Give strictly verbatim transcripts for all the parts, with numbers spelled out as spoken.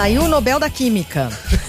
Saiu o Nobel da Química.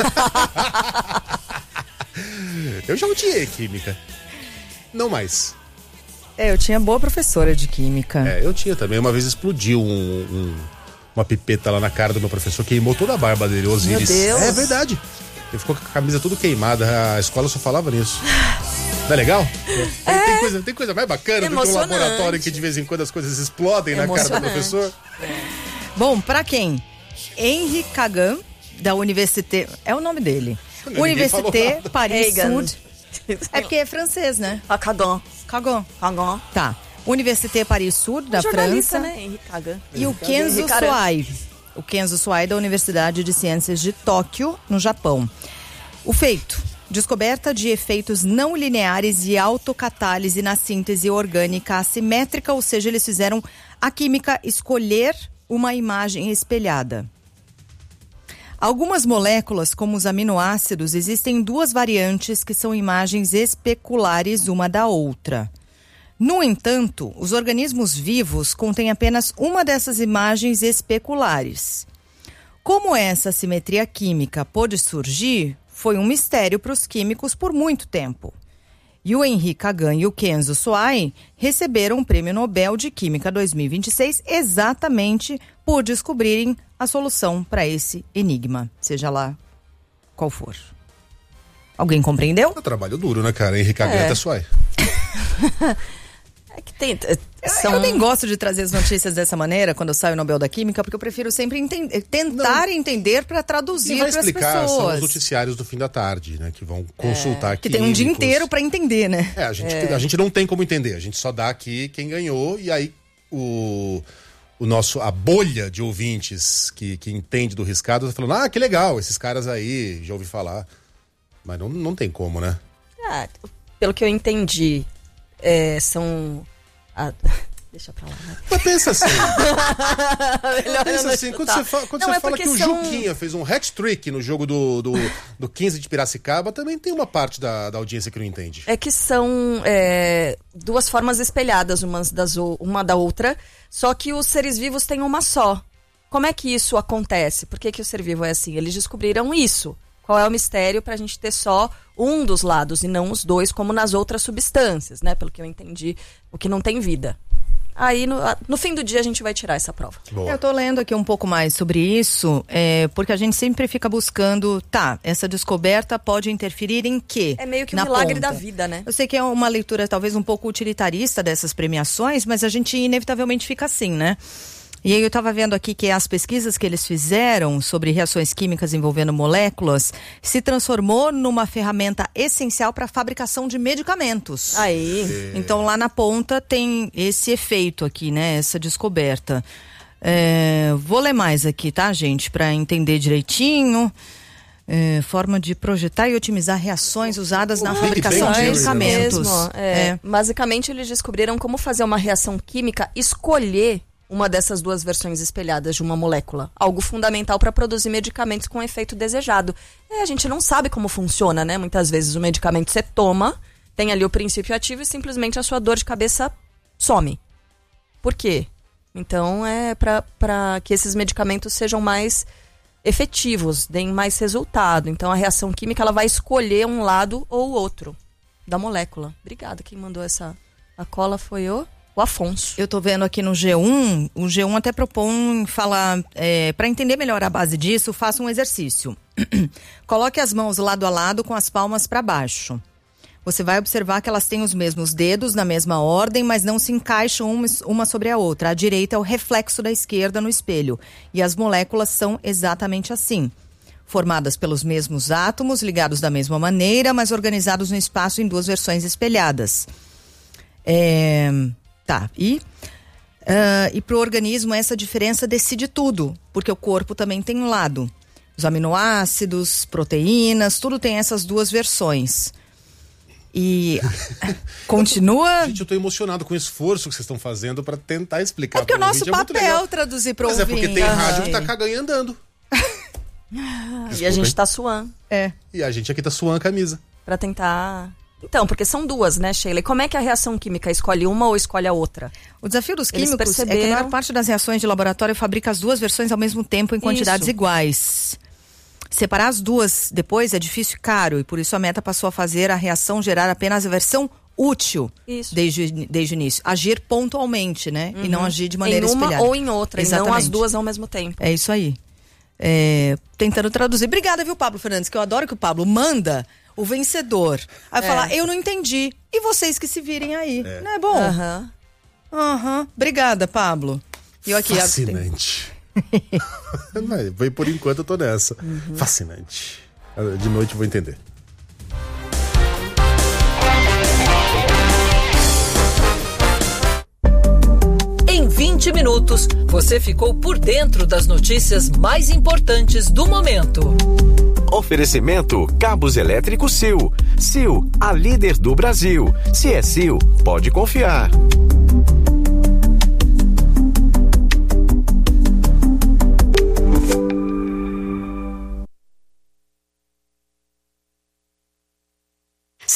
Eu já odiei química. Não mais. É, eu tinha boa professora de química. É, eu tinha também. Uma vez explodiu um, um, uma pipeta lá na cara do meu professor, queimou toda a barba dele, os Meu íris. Deus. É verdade. Ele ficou com a camisa tudo queimada. A escola só falava nisso. Não é legal? É. Tem, tem, coisa, tem coisa mais bacana do que um laboratório que de vez em quando as coisas explodem na cara do professor. Bom, pra quem? Henri Cagan, da Université... É o nome dele. Université Paris Sud. É porque é francês, né? A Cagan. Cagan. Cagan. Tá. Université Paris Sud, da França. Né? Henri Cagan. E o Kenzo Suai. O Kenzo Suai, da Universidade de Ciências de Tóquio, no Japão. O feito: descoberta de efeitos não lineares e autocatálise na síntese orgânica assimétrica, ou seja, eles fizeram a química escolher uma imagem espelhada. Algumas moléculas, como os aminoácidos, existem duas variantes que são imagens especulares uma da outra. No entanto, os organismos vivos contêm apenas uma dessas imagens especulares. Como essa assimetria química pôde surgir, foi um mistério para os químicos por muito tempo. E o Henri Cagan e o Kenzo Suai receberam o Prêmio Nobel de Química dois mil e vinte e seis exatamente por descobrirem a solução para esse enigma, seja lá qual for. Alguém compreendeu? É um trabalho duro, né, cara? Henri Cagan É. até Suai. É que tem... São... Eu nem gosto de trazer as notícias dessa maneira quando eu saio o Nobel da Química, porque eu prefiro sempre entender, tentar Não. entender para traduzir para as pessoas. Quem vai explicar são os noticiários do fim da tarde, né? Que vão consultar aqui. Que tem um dia inteiro para entender, né? É, a gente, é. a gente não tem como entender. A gente só dá aqui quem ganhou e aí o, o nosso, a bolha de ouvintes que, que entende do riscado tá falando, ah, que legal, esses caras aí, já ouvi falar. Mas não, não tem como, né? Ah, pelo que eu entendi, é, são... Ah, deixa pra lá, né? Mas pensa assim. pensa assim, quando você fala, quando não, você é fala que o são... Juquinha fez um hat-trick no jogo do, do, do quinze de Piracicaba, também tem uma parte da, da audiência que não entende. É que são é, duas formas espelhadas umas das, uma da outra, só que os seres vivos têm uma só. Como é que isso acontece? Por que, que o ser vivo é assim? Eles descobriram isso. Qual é o mistério para a gente ter só um dos lados e não os dois, como nas outras substâncias, né? Pelo que eu entendi, o que não tem vida. Aí, no, no fim do dia, a gente vai tirar essa prova. Boa. Eu tô lendo aqui um pouco mais sobre isso, é, porque a gente sempre fica buscando, tá, essa descoberta pode interferir em quê? É meio que um Na milagre ponta. da vida, né? Eu sei que é uma leitura talvez um pouco utilitarista dessas premiações, mas a gente inevitavelmente fica assim, né? E aí eu estava vendo aqui que as pesquisas que eles fizeram sobre reações químicas envolvendo moléculas se transformou numa ferramenta essencial para a fabricação de medicamentos. Aí. Então lá na ponta tem esse efeito aqui, né? Essa descoberta. É, vou ler mais aqui, tá, gente? Para entender direitinho. É, forma de projetar e otimizar reações usadas na Big fabricação Bang de Theory, medicamentos. Mesmo, é. É. Basicamente, eles descobriram como fazer uma reação química, escolher uma dessas duas versões espelhadas de uma molécula. Algo fundamental para produzir medicamentos com o efeito desejado. É, a gente não sabe como funciona, né? Muitas vezes o medicamento você toma, tem ali o princípio ativo e simplesmente a sua dor de cabeça some. Por quê? Então é para que esses medicamentos sejam mais efetivos, deem mais resultado. Então a reação química ela vai escolher um lado ou o outro da molécula. Obrigada, quem mandou essa... A cola foi o... O Afonso. Eu tô vendo aqui no G um, o G um até propõe falar, é, para entender melhor a base disso, faça um exercício. Coloque as mãos lado a lado com as palmas para baixo. Você vai observar que elas têm os mesmos dedos na mesma ordem, mas não se encaixam uma, uma sobre a outra. A direita é o reflexo da esquerda no espelho. E as moléculas são exatamente assim. Formadas pelos mesmos átomos, ligados da mesma maneira, mas organizados no espaço em duas versões espelhadas. É... Tá, e, uh, e para o organismo essa diferença decide tudo, porque o corpo também tem um lado. Os aminoácidos, proteínas, tudo tem essas duas versões. E continua... Gente, eu tô emocionado com o esforço que vocês estão fazendo para tentar explicar. É porque o nosso ouvinte, papel é traduzir para o Mas ouvinte. é porque tem Ai. rádio que tá cagando e andando. E a gente tá suando. É. E a gente aqui tá suando a camisa. Pra tentar... Então, porque são duas, né, Sheila? E como é que a reação química escolhe uma ou escolhe a outra? O desafio dos Eles químicos é que a perceberam- maior parte das reações de laboratório fabrica as duas versões ao mesmo tempo em quantidades Isso. iguais. Separar as duas depois é difícil e caro, e por isso a Meta passou a fazer a reação gerar apenas a versão útil Isso. desde, desde o início. Agir pontualmente, né? Uhum. E não agir de maneira em uma espelhada. ou em outra, Exatamente. E não as duas ao mesmo tempo. É isso aí. É, tentando traduzir. Obrigada, viu, Pablo Fernandes? Que eu adoro que o Pablo manda o vencedor. Aí é. falar, eu não entendi. E vocês que se virem aí. É. Não é bom? Aham. Uhum. Uhum. Obrigada, Pablo. E eu aqui, Fascinante. Vai, por enquanto eu tô nessa. Uhum. Fascinante. De noite eu vou entender. Em vinte minutos, você ficou por dentro das notícias mais importantes do momento. Oferecimento Cabos Elétricos Sil. Sil, a líder do Brasil. Se é Sil, pode confiar.